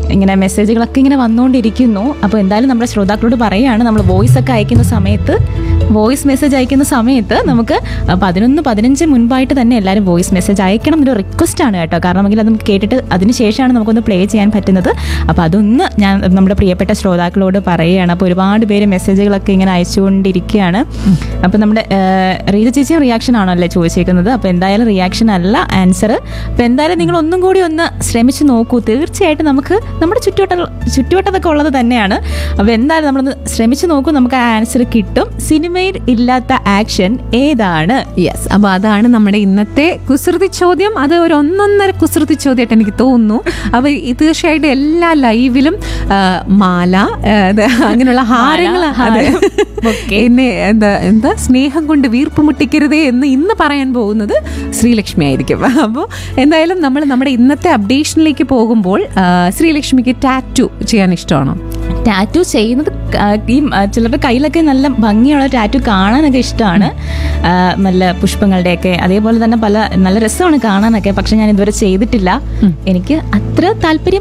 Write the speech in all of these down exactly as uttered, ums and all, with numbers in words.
ഇങ്ങനെ മെസ്സേജുകളൊക്കെ ഇങ്ങനെ വന്നുകൊണ്ടിരിക്കുന്നു. അപ്പോൾ എന്തായാലും നമ്മുടെ ശ്രോതാക്കളോട് പറയുകയാണ്, നമ്മൾ വോയിസ് ഒക്കെ അയക്കുന്ന സമയത്ത് വോയിസ് മെസ്സേജ് അയക്കുന്ന സമയത്ത് നമുക്ക് പതിനൊന്ന് പതിനഞ്ച് മുൻപായിട്ട് തന്നെ എല്ലാവരും വോയിസ് മെസ്സേജ് അയക്കണം എന്നൊരു റിക്വസ്റ്റ് ആണ് കേട്ടോ. കാരണം എങ്കിൽ അത് നമുക്ക് കേട്ടിട്ട് അതിന് ശേഷമാണ് നമുക്കൊന്ന് പ്ലേ ചെയ്യാൻ പറ്റുന്നത്. അപ്പോൾ അതൊന്ന് ഞാൻ നമ്മുടെ പ്രിയപ്പെട്ട ശ്രോതാക്കളോട് പറയുകയാണ്. അപ്പോൾ ഒരുപാട് പേര് മെസ്സേജുകളൊക്കെ ഇങ്ങനെ അയച്ചുകൊണ്ടിരിക്കുകയാണ്. അപ്പോൾ നമ്മുടെ റീജ ചേച്ചി റിയാക്ഷൻ ആണല്ലേ ചോദിച്ചേക്കുന്നത്. അപ്പോൾ എന്തായാലും റിയാക്ഷൻ അല്ല ആൻസർ. അപ്പോൾ എന്തായാലും നിങ്ങൾ ഒന്നും കൂടി ഒന്ന് ശ്രമിച്ച് നോക്കൂ. തീർച്ചയായിട്ടും നമുക്ക് നമ്മുടെ ചുറ്റുവട്ട ചുറ്റുവട്ടത്തൊക്കെ ഉള്ളത് തന്നെയാണ്. അപ്പോൾ എന്തായാലും നമ്മളൊന്ന് ശ്രമിച്ച് നോക്കൂ, നമുക്ക് ആ ആൻസർ കിട്ടും. സിനിമയിൽ ഇല്ലാത്ത ആക്ഷൻ ഏതാണ്? യെസ്, അപ്പോൾ അതാണ് നമ്മുടെ ഇന്നത്തെ കുസൃതി ചോദ്യം. അത് ഒരു ഒന്നൊന്നര കുസൃതി ചോദ്യമായിട്ട് എനിക്ക് തോന്നുന്നു. അപ്പോൾ തീർച്ചയായിട്ടും എല്ലാ ലൈവിലും മാല, അങ്ങനെയുള്ള ഹാരങ്ങൾ, എന്നെ എന്താ എന്താ സ്നേഹം കൊണ്ട് വീർപ്പ് മുട്ടിക്കരുതേ എന്ന് ഇന്ന് പറയാൻ പോകുന്നത് ശ്രീലക്ഷ്മി ആയിരിക്കും. അപ്പോൾ എന്തായാലും നമ്മൾ നമ്മുടെ ഇന്നത്തെ അപ്ഡേഷനിലേക്ക് പോകുമ്പോൾ ശ്രീലക്ഷ്മിക്ക് ടാറ്റു ചെയ്യാൻ ഇഷ്ടമാണോ? ടാറ്റു ചെയ്യുന്നത് ഈ ചിലരുടെ കയ്യിലൊക്കെ നല്ല ഭംഗിയുള്ള ടാറ്റു കാണാനൊക്കെ ഇഷ്ടമാണ്. നല്ല പുഷ്പങ്ങളുടെയൊക്കെ അതേപോലെ തന്നെ പല നല്ല രസമാണ് കാണാനൊക്കെ. പക്ഷെ ഞാൻ ഇതുവരെ ചെയ്തിട്ടില്ല. എനിക്ക് അത്ര താല്പര്യം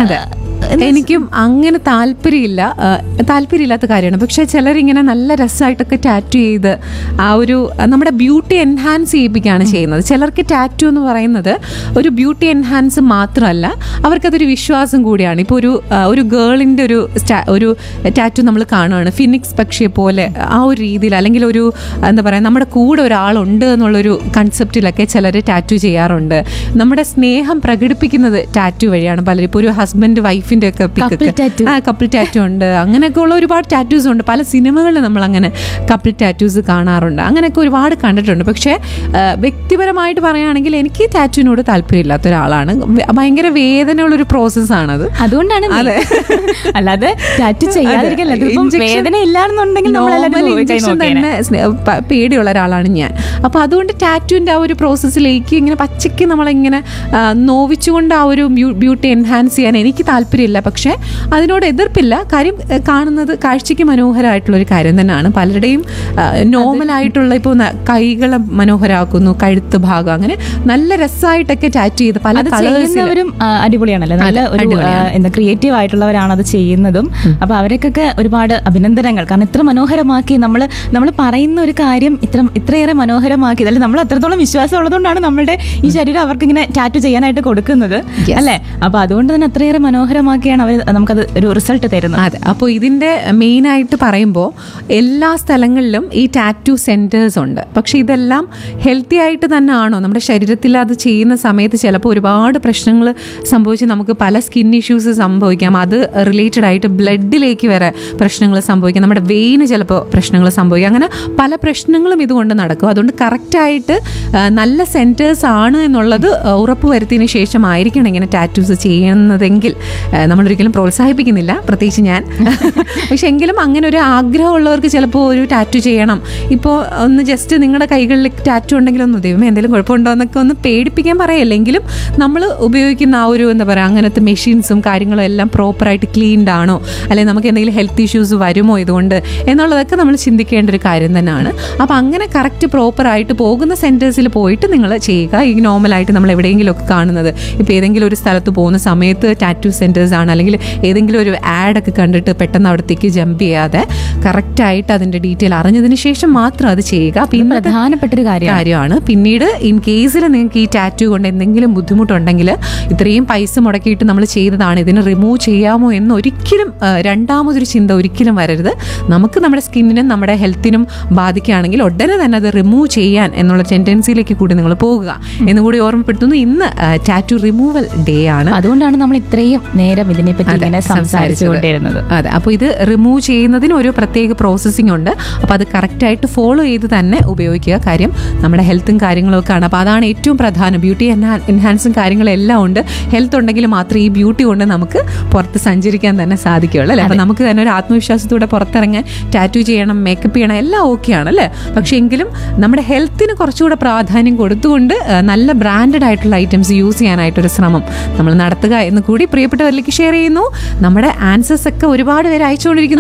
എനിക്കും അങ്ങനെ താല്പര്യമില്ല താല്പര്യമില്ലാത്ത കാര്യമാണ്. പക്ഷെ ചിലരിങ്ങനെ നല്ല രസമായിട്ടൊക്കെ ടാറ്റു ചെയ്ത് ആ ഒരു നമ്മുടെ ബ്യൂട്ടി എൻഹാൻസ് ചെയ്യിപ്പിക്കുകയാണ് ചെയ്യുന്നത്. ചിലർക്ക് ടാറ്റു എന്ന് പറയുന്നത് ഒരു ബ്യൂട്ടി എൻഹാൻസ് മാത്രമല്ല, അവർക്കതൊരു വിശ്വാസം കൂടിയാണ്. ഇപ്പോൾ ഒരു ഒരു ഗേളിൻ്റെ ഒരു ഒരു ടാറ്റു നമ്മൾ കാണുകയാണ്, ഫിനിക്സ് പക്ഷിയെ പോലെ ആ ഒരു രീതിയിൽ, അല്ലെങ്കിൽ ഒരു എന്താ പറയുക നമ്മുടെ കൂടെ ഒരാളുണ്ട് എന്നുള്ളൊരു കൺസെപ്റ്റിലൊക്കെ ചിലർ ടാറ്റു ചെയ്യാറുണ്ട്. നമ്മുടെ സ്നേഹം പ്രകടിപ്പിക്കുന്നത് ടാറ്റു വഴിയാണ്. പലരും ഇപ്പോൾ ഒരു ഹസ്ബൻഡ് വൈഫിൻ്റെ ഒക്കെ പിക്കൊക്കെ കപ്പിൾ ടാറ്റു ഉണ്ട്. അങ്ങനെയൊക്കെ ഉള്ള ഒരുപാട് ടാറ്റൂസ് ഉണ്ട്. പല സിനിമകളിൽ നമ്മൾ അങ്ങനെ കപ്പിൾ ടാറ്റൂസ് കാണാറുണ്ട്. അങ്ങനെയൊക്കെ ഒരുപാട് കണ്ടിട്ടുണ്ട്. പക്ഷേ വ്യക്തിപരമായിട്ട് പറയുകയാണെങ്കിൽ എനിക്ക് ടാറ്റുവിനോട് താല്പര്യമില്ലാത്ത ഒരാളാണ്. ഭയങ്കര വേദനയുള്ളൊരു പ്രോസസ്സാണത്. അതുകൊണ്ടാണ് അതെ, അല്ലാതെ ടാറ്റു ചെയ്യാതിരിക്കാൻ വേദന ഇല്ലാന്നുണ്ടെങ്കിൽ ഇഞ്ചക്ഷൻ തന്നെ പേടിയുള്ള ഒരാളാണ് ഞാൻ. അപ്പോൾ അതുകൊണ്ട് ടാറ്റുവിൻ്റെ ആ ഒരു പ്രോസസ്സിലേക്ക് ഇങ്ങനെ പച്ചയ്ക്ക് നമ്മളിങ്ങനെ നോവിച്ചുകൊണ്ട് ആ ഒരു ബ്യൂട്ടി എൻഹാൻസ് ചെയ്യാൻ എനിക്ക് താല്പര്യമില്ല. പക്ഷേ അതിനോട് എതിർപ്പില്ല. കാര്യം കാണുന്നത് കാഴ്ചയ്ക്ക് മനോഹരമായിട്ടുള്ളൊരു കാര്യം തന്നെയാണ്. പലരുടെയും നോർമലായിട്ടുള്ള ഇപ്പോൾ കൈകൾ മനോഹരമാക്കുന്നു, കഴുത്ത് ഭാഗം, അങ്ങനെ നല്ല രസമായിട്ടൊക്കെ ടാറ്റു ചെയ്ത് പല കളേഴ്സും അടിപൊളിയാണല്ലോ. നല്ല ഒരു എന്താ ക്രിയേറ്റീവ് ആയിട്ടുള്ളവരാണ് അത് ചെയ്യുന്നതും. അപ്പൊ അവർക്കൊക്കെ ഒരുപാട് അഭിനന്ദനങ്ങൾ. കാരണം ഇത്ര മനോഹരമാക്കി നമ്മൾ നമ്മൾ പറയുന്ന ഒരു കാര്യം ഇത്ര ഇത്രയേറെ മനോഹരമാക്കി, അല്ലെങ്കിൽ നമ്മൾ അത്രത്തോളം വിശ്വാസം ഉള്ളതുകൊണ്ടാണ് നമ്മുടെ ഈ ശരീരം അവർക്ക് ഇങ്ങനെ ടാറ്റു ചെയ്യാനായിട്ട് കൊടുക്കുന്നത് അല്ലേ. അപ്പൊ അതുകൊണ്ട് തന്നെ അത്രയേറെ മനോഹരമാക്കിയാണ് അവർ നമുക്കത് ഒരു റിസൾട്ട് തരുന്നത്. അതെ. അപ്പോൾ ഇതിൻ്റെ മെയിനായിട്ട് പറയുമ്പോൾ എല്ലാ സ്ഥലങ്ങളിലും ഈ ടാറ്റു സെൻറ്റേഴ്സ് ഉണ്ട്. പക്ഷെ ഇതെല്ലാം ഹെൽത്തി ആയിട്ട് തന്നെ ആണോ? നമ്മുടെ ശരീരത്തിൽ അത് ചെയ്യുന്ന സമയത്ത് ചിലപ്പോൾ ഒരുപാട് പ്രശ്നങ്ങൾ സംഭവിച്ച് നമുക്ക് പല സ്കിൻ ഇഷ്യൂസ് സംഭവിക്കാം. അത് റിലേറ്റഡ് ആയിട്ട് ബ്ലഡിലേക്ക് വരെ പ്രശ്നങ്ങൾ സംഭവിക്കാം. നമ്മുടെ വെയിന് ചിലപ്പോൾ പ്രശ്നങ്ങൾ സംഭവിക്കാം. അങ്ങനെ പല പ്രശ്നങ്ങളും ഇതുകൊണ്ട് നടക്കും. അതുകൊണ്ട് കറക്റ്റായിട്ട് നല്ല സെൻറ്റേഴ്സ് ആണ് എന്നുള്ളത് ഉറപ്പ് വരുത്തിയതിന് ശേഷമായിരിക്കണം ഇങ്ങനെ ടാറ്റൂസ് ചെയ്യുന്നതെങ്കിൽ നമ്മളൊരിക്കലും പ്രോത്സാഹിപ്പിക്കുന്നില്ല, പ്രത്യേകിച്ച് ഞാൻ. പക്ഷെ എങ്കിലും അങ്ങനെ ഒരു ആഗ്രഹമുള്ളവർക്ക് ചിലപ്പോൾ ഒരു ടാറ്റു ചെയ്യണം. ഇപ്പോൾ ഒന്ന് ജസ്റ്റ് നിങ്ങളുടെ കൈകളിൽ ടാറ്റു ഉണ്ടെങ്കിൽ ഒന്ന് ദൈവമേ എന്തെങ്കിലും കുഴപ്പമുണ്ടോ എന്നൊക്കെ ഒന്ന് പേടിപ്പിക്കാൻ പറയല്ലെങ്കിലും നമ്മൾ ഉപയോഗിക്കുന്ന ആ ഒരു എന്താ പറയുക അങ്ങനത്തെ മെഷീൻസും കാര്യങ്ങളും എല്ലാം പ്രോപ്പറായിട്ട് ക്ലീൻഡ് ആണോ, അല്ലെങ്കിൽ നമുക്ക് എന്തെങ്കിലും ഹെൽത്ത് ഇഷ്യൂസ് വരുമോ ഇതുകൊണ്ട് എന്നുള്ളതൊക്കെ നമ്മൾ ചിന്തിക്കേണ്ട ഒരു കാര്യം തന്നെയാണ്. അപ്പോൾ അങ്ങനെ കറക്റ്റ് പ്രോപ്പറായിട്ട് പോകുന്ന സെൻറ്റേഴ്സിൽ പോയിട്ട് നിങ്ങൾ ചെയ്യുക. ഈ നോർമലായിട്ട് നമ്മൾ എവിടെയെങ്കിലും ഒക്കെ കാണുന്നത് ഇപ്പോൾ ഏതെങ്കിലും ഒരു സ്ഥലത്ത് പോകുന്ന സമയത്ത് ടാറ്റു സെൻറ്റേഴ്സ് ആണ്, അല്ലെങ്കിൽ ഏതെങ്കിലും ഒരു ആഡൊക്കെ കണ്ടിട്ട് പെട്ടെന്ന് അവിടത്തേക്ക് ജമ്പ് ചെയ്യാതെ കറക്റ്റായിട്ട് അതിൻ്റെ ഡീറ്റെയിൽ അറിഞ്ഞതിന് ശേഷം മാത്രം അത് ചെയ്യുക. പിന്നെ പ്രധാനപ്പെട്ടൊരു കാര്യമാണ്. പിന്നീട് ഇൻ കേസിൽ നിങ്ങൾക്ക് ഈ ടാറ്റു കൊണ്ട് എന്തെങ്കിലും ബുദ്ധിമുട്ടുണ്ടെങ്കിൽ ഇത്രയും പൈസ മുടക്കിയിട്ട് നമ്മൾ ചെയ്തതാണ്, ഇതിന് റിമൂവ് ചെയ്യാമോ എന്ന് ഒരിക്കലും രണ്ടാമതൊരു ചിന്ത ഒരിക്കലും വരരുത്. നമുക്ക് നമ്മുടെ സ്കിന്നിനും നമ്മുടെ ഹെൽത്തിനും ബാധിക്കുകയാണെങ്കിൽ ഉടനെ തന്നെ അത് റിമൂവ് ചെയ്യാൻ എന്നുള്ള ടെൻഡൻസിയിലേക്ക് കൂടി നിങ്ങൾ പോകുക എന്നുകൂടി ഓർമ്മപ്പെടുത്തുന്നു. ഇന്ന് ടാറ്റു റിമൂവൽ ഡേ ആണ്. അതുകൊണ്ടാണ് നമ്മൾ ഇത്രയും നേരം ഇതിനെപ്പറ്റി ഇങ്ങനെ സംസാരിച്ചുകൊണ്ടിരുന്നത്. അതെ. അപ്പോൾ ഇത് റിമൂവ് ചെയ്യുന്നതിന് ഒരു പ്രത്യേക പ്രോസസ്സിംഗ് ഉണ്ട്. അപ്പോൾ അത് കറക്റ്റായിട്ട് ഫോളോ ചെയ്ത് തന്നെ ഉപയോഗിക്കുക. കാര്യം നമ്മുടെ ഹെൽത്തും കാര്യങ്ങളും ഒക്കെ ആണ്. അപ്പോൾ അതാണ് ഏറ്റവും പ്രധാനം. ബ്യൂട്ടി എൻഹാൻസും കാര്യങ്ങളെല്ലാം ഉണ്ട്. ഹെൽത്ത് ഉണ്ടെങ്കിൽ മാത്രമേ ഈ ബ്യൂട്ടി കൊണ്ട് നമുക്ക് പുറത്ത് സഞ്ചരിക്കാൻ തന്നെ സാധിക്കുകയുള്ളൂ അല്ലേ. അപ്പോൾ നമുക്ക് തന്നെ ഒരു ആത്മവിശ്വാസത്തോടെ പുറത്തിറങ്ങാൻ ടാറ്റു ചെയ്യണം, മേക്കപ്പ് ചെയ്യണം, എല്ലാം ഓക്കെയാണ് അല്ലേ. പക്ഷേ എങ്കിലും നമ്മുടെ ഹെൽത്തിന് കുറച്ചുകൂടെ പ്രാധാന്യം കൊടുത്തുകൊണ്ട് നല്ല ബ്രാൻഡഡ് ആയിട്ടുള്ള ഐറ്റംസ് യൂസ് ചെയ്യാനായിട്ടൊരു ശ്രമം നമ്മൾ നടത്തുക എന്ന് കൂടി പ്രിയപ്പെട്ടവരിലേക്ക് ഷെയർ ചെയ്യുന്നു. നമ്മുടെ ആൻസേഴ്സ് ഒക്കെ ഒരുപാട് പേര് അയച്ചുകൊണ്ടിരിക്കുന്നു,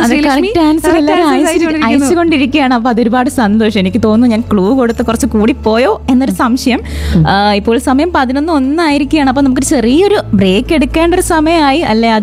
അയച്ചുകൊണ്ടിരിക്കുകയാണ്. അപ്പൊ അതൊരുപാട് സന്തോഷം. എനിക്ക് തോന്നുന്നു ഞാൻ ക്ലൂ കൊടുത്ത് കുറച്ച് കൂടി പോയോ എന്നൊരു സംശയം. ഇപ്പോൾ സമയം പതിനൊന്ന് ഒന്നായിരിക്കുകയാണ്. അപ്പൊ നമുക്ക് ചെറിയൊരു ബ്രേക്ക് എടുക്കേണ്ട ഒരു സമയമായി അല്ലേ.